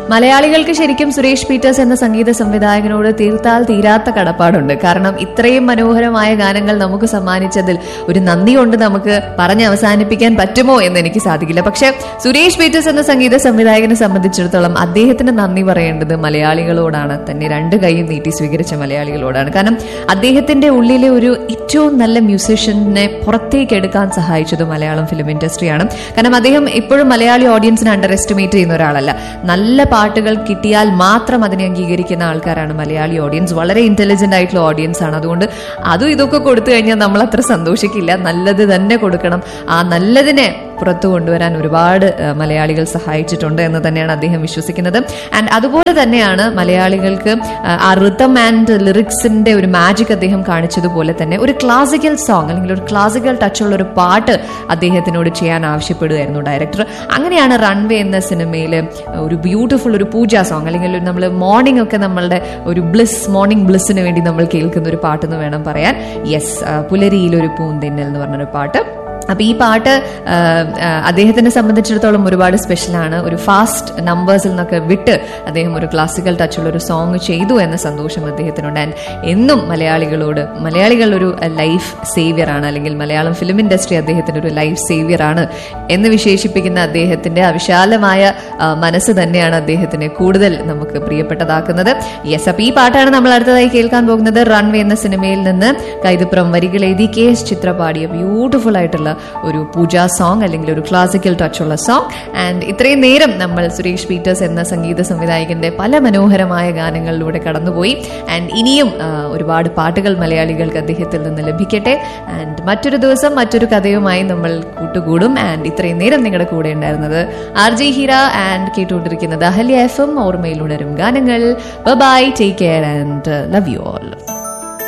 മലയാളികൾക്ക് ശരിക്കും സുരേഷ് പീറ്റേഴ്സ് എന്ന സംഗീത സംവിധായകനോട് തീർത്താൽ തീരാത്ത കടപ്പാടുണ്ട്. കാരണം ഇത്രയും മനോഹരമായ ഗാനങ്ങൾ നമുക്ക് സമ്മാനിച്ചതിൽ ഒരു നന്ദി കൊണ്ട് നമുക്ക് പറഞ്ഞ് അവസാനിപ്പിക്കാൻ പറ്റുമോ എന്ന് എനിക്ക് സാധിക്കില്ല. പക്ഷെ സുരേഷ് പീറ്റേഴ്സ് എന്ന സംഗീത സംവിധായകനെ സംബന്ധിച്ചിടത്തോളം അദ്ദേഹത്തിന് നന്ദി പറയേണ്ടത് മലയാളികളോടാണ്, തന്നെ രണ്ട് കൈയും നീട്ടി സ്വീകരിച്ച മലയാളികളോടാണ്. കാരണം അദ്ദേഹത്തിന്റെ ഉള്ളിലെ ഒരു ഏറ്റവും നല്ല മ്യൂസിഷ്യനെ പുറത്തേക്ക് എടുക്കാൻ സഹായിച്ചത് മലയാളം ഫിലിം ഇൻഡസ്ട്രിയാണ്. കാരണം അദ്ദേഹം ഇപ്പോഴും മലയാളി ഓഡിയൻസിനെ അണ്ടർ എസ്റ്റിമേറ്റ് ചെയ്യുന്ന ഒരാളല്ല. നല്ല പാട്ടുകൾ കിട്ടിയാൽ മാത്രം അതിനെ അംഗീകരിക്കുന്ന ആൾക്കാരാണ് മലയാളി ഓഡിയൻസ്. വളരെ ഇന്റലിജന്റ് ആയിട്ടുള്ള ഓഡിയൻസ് ആണ്. അതുകൊണ്ട് അതും ഇതൊക്കെ കൊടുത്തു കഴിഞ്ഞാൽ നമ്മൾ അത്ര സന്തോഷിക്കില്ല. നല്ലത് തന്നെ കൊടുക്കണം. ആ നല്ലതിനെ പുറത്തു കൊണ്ടുവരാൻ ഒരുപാട് മലയാളികൾ സഹായിച്ചിട്ടുണ്ട് എന്ന് തന്നെയാണ് അദ്ദേഹം വിശ്വസിക്കുന്നത്. ആൻഡ് അതുപോലെ തന്നെയാണ് മലയാളികൾക്ക് ആ റിതം ആൻഡ് ലിറിക്സിന്റെ ഒരു മാജിക് അദ്ദേഹം കാണിച്ചതുപോലെ തന്നെ ഒരു ക്ലാസിക്കൽ സോങ് അല്ലെങ്കിൽ ഒരു ക്ലാസിക്കൽ ടച്ചുള്ള ഒരു പാട്ട് അദ്ദേഹത്തിനോട് ചെയ്യാൻ ആവശ്യപ്പെടുകയായിരുന്നു ഡയറക്ടർ. അങ്ങനെയാണ് റൺവേ എന്ന സിനിമയിൽ ഒരു ബ്യൂട്ടിഫുൾ ഒരു പൂജാ സോങ് അല്ലെങ്കിൽ നമ്മൾ മോർണിംഗ് ഒക്കെ നമ്മളുടെ ഒരു മോർണിംഗ് ബ്ലിസ്സിന് വേണ്ടി നമ്മൾ കേൾക്കുന്ന ഒരു പാട്ടെന്ന് വേണം പറയാൻ. യെസ്, പുലരിയിലൊരു പൂന്തെന്നൽ എന്ന് പറഞ്ഞൊരു പാട്ട്. അപ്പൊ ഈ പാട്ട് അദ്ദേഹത്തിനെ സംബന്ധിച്ചിടത്തോളം ഒരുപാട് സ്പെഷ്യലാണ്. ഒരു ഫാസ്റ്റ് നമ്പേഴ്സിൽ നിന്നൊക്കെ വിട്ട് അദ്ദേഹം ഒരു ക്ലാസിക്കൽ ടച്ചുള്ള ഒരു സോങ് ചെയ്തു എന്ന സന്തോഷം അദ്ദേഹത്തിനുണ്ട്. ആൻഡ് എന്നും മലയാളികൾ ഒരു ലൈഫ് സേവിയർ ആണ്, അല്ലെങ്കിൽ മലയാളം ഫിലിം ഇൻഡസ്ട്രി അദ്ദേഹത്തിന്റെ ഒരു ലൈഫ് സേവിയർ ആണ് എന്ന് വിശേഷിപ്പിക്കുന്ന അദ്ദേഹത്തിന്റെ അവിശാലമായ മനസ്സ് തന്നെയാണ് അദ്ദേഹത്തിനെ കൂടുതൽ നമുക്ക് പ്രിയപ്പെട്ടതാക്കുന്നത്. യെസ്, അപ്പൊ ഈ പാട്ടാണ് നമ്മൾ അടുത്തതായി കേൾക്കാൻ പോകുന്നത്. റൺവേ എന്ന സിനിമയിൽ നിന്ന് കൈതപ്പുറം വരികൾ എഴുതി KS ചിത്ര പാടിയ ബ്യൂട്ടിഫുൾ ആയിട്ടുള്ള ഒരു പൂജാ സോങ് അല്ലെങ്കിൽ ഒരു ക്ലാസിക്കൽ ടച്ചുള്ള സോങ്. ആൻഡ് ഇത്രയും നേരം നമ്മൾ സുരേഷ് പീറ്റേഴ്സ് എന്ന സംഗീത സംവിധായകന്റെ പല മനോഹരമായ ഗാനങ്ങളിലൂടെ കടന്നുപോയി. ആൻഡ് ഇനിയും ഒരുപാട് പാട്ടുകൾ മലയാളികൾക്ക് അദ്ദേഹത്തിൽ നിന്ന് ലഭിക്കട്ടെ. ആൻഡ് മറ്റൊരു ദിവസം മറ്റൊരു കഥയുമായി നമ്മൾ കൂട്ടുകൂടും. ആൻഡ് ഇത്രയും നേരം നിങ്ങളുടെ കൂടെ ഉണ്ടായിരുന്നത് RJ ഹീര ആൻഡ് കേട്ടുകൊണ്ടിരിക്കുന്നത് അഹല്യ FM ഓർമ്മയിൽ ഉണരും ഗാനങ്ങൾ. By, take care and love you all.